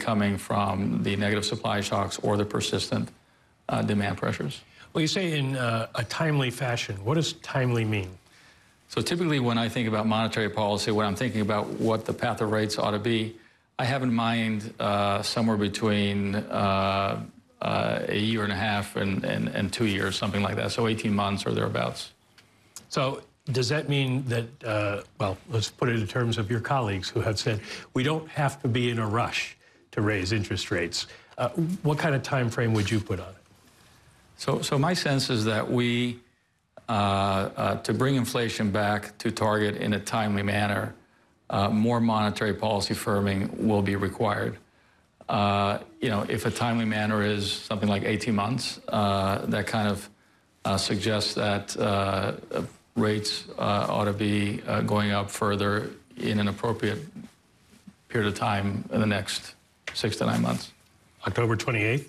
coming from the negative supply shocks or the persistent demand pressures. Well, you say in a timely fashion. What does timely mean? So typically when I think about monetary policy, when I'm thinking about what the path of rates ought to be, I have in mind somewhere between a year and a half and 2 years, something like that, so 18 months or thereabouts. So does that mean that, well, let's put it in terms of your colleagues who have said, we don't have to be in a rush to raise interest rates. What kind of time frame would you put on it? So my sense is that we, to bring inflation back to target in a timely manner, more monetary policy firming will be required. If a timely manner is something like 18 months, that kind of suggests that rates ought to be going up further in an appropriate period of time in the next 6 to 9 months. October 28th?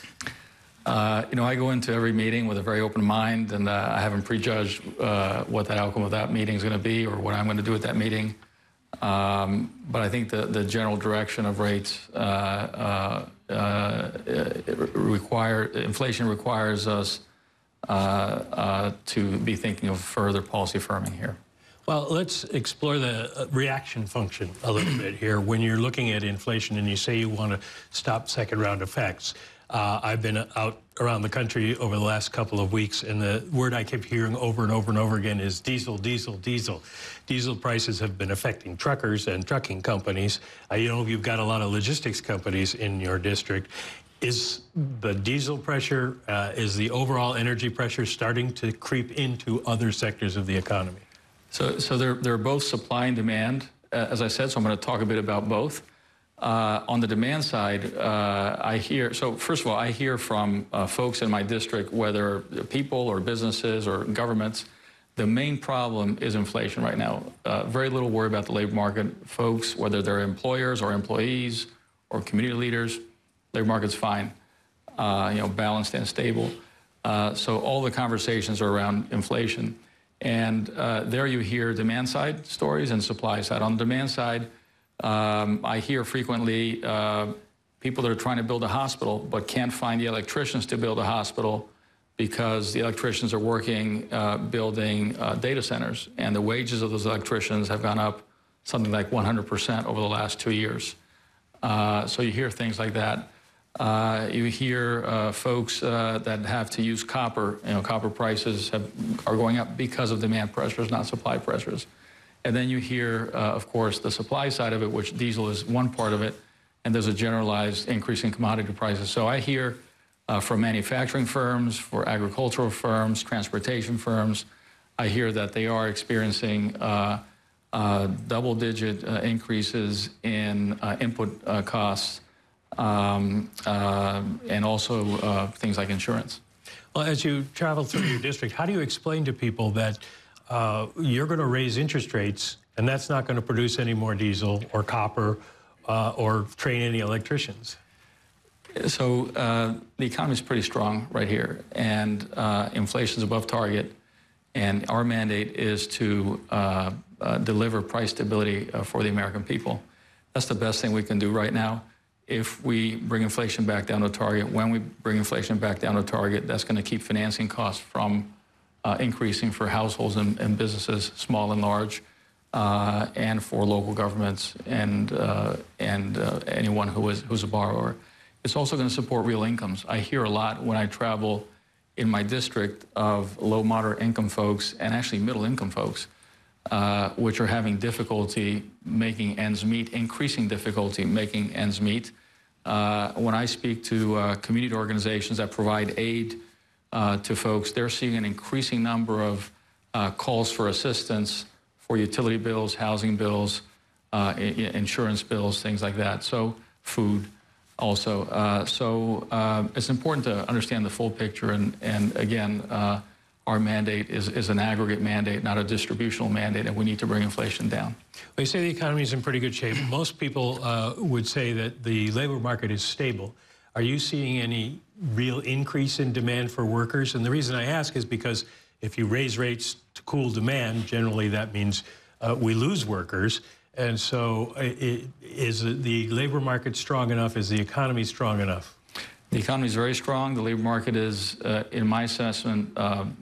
I go into every meeting with a very open mind, and I haven't prejudged what the outcome of that meeting is going to be or what I'm going to do at that meeting. But I think the general direction of rates inflation requires us to be thinking of further policy firming here. Well, let's explore the reaction function a little bit here. When you're looking at inflation and you say you want to stop second-round effects, I've been out around the country over the last couple of weeks, and the word I keep hearing over and over and over again is diesel, diesel, diesel. Diesel prices have been affecting truckers and trucking companies. You've got a lot of logistics companies in your district. Is the diesel pressure, is the overall energy pressure starting to creep into other sectors of the economy? So they're both supply and demand, as I said, so I'm going to talk a bit about both. On the demand side, first of all, I hear from folks in my district, whether people or businesses or governments, the main problem is inflation right now. Very little worry about the labor market. Folks, whether they're employers or employees or community leaders, labor market's fine, balanced and stable. So all the conversations are around inflation. And there you hear demand side stories and supply side. On the demand side, I hear frequently people that are trying to build a hospital but can't find the electricians to build a hospital because the electricians are working building data centers, and the wages of those electricians have gone up something like 100% over the last 2 years. So you hear things like that. You hear folks that have to use copper. Copper prices are going up because of demand pressures, not supply pressures. And then you hear, of course, the supply side of it, which diesel is one part of it, and there's a generalized increase in commodity prices. So I hear from manufacturing firms, for agricultural firms, transportation firms, I hear that they are experiencing double-digit increases in input costs, and also things like insurance. Well, as you travel through your district, how do you explain to people that you're going to raise interest rates and that's not going to produce any more diesel or copper or train any electricians? So the economy is pretty strong right here, and inflation is above target, and our mandate is to deliver price stability for the American people. That's the best thing we can do right now. If we bring inflation back down to target, when we bring inflation back down to target, that's going to keep financing costs from increasing for households and businesses, small and large, and for local governments and anyone who's a borrower. It's also going to support real incomes. I hear a lot when I travel in my district of low, moderate income folks and actually middle income folks, which are having difficulty making ends meet, increasing difficulty making ends meet. When I speak to community organizations that provide aid to folks, they're seeing an increasing number of calls for assistance for utility bills, housing bills, insurance bills, things like that. So food also. It's important to understand the full picture, and again, our mandate is an aggregate mandate, not a distributional mandate, and we need to bring inflation down. Well, you say the economy is in pretty good shape. Most people would say that the labor market is stable. Are you seeing any real increase in demand for workers? And the reason I ask is because if you raise rates to cool demand, generally that means we lose workers. And so is the labor market strong enough? Is the economy strong enough? The economy is very strong. The labor market is, in my assessment,